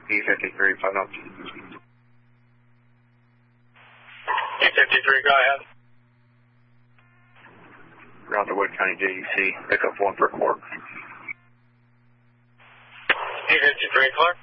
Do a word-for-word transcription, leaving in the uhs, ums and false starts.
E fifty-three, five knots. E fifty-three, go ahead. Route to Wood County J E C, pick up one for Clark. E fifty-three, Clark.